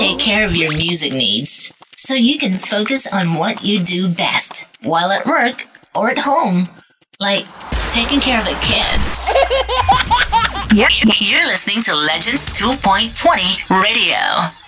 take care of your music needs so you can focus on what you do best while at work or at home, like taking care of the kids. You're listening to Legends 2.20 Radio.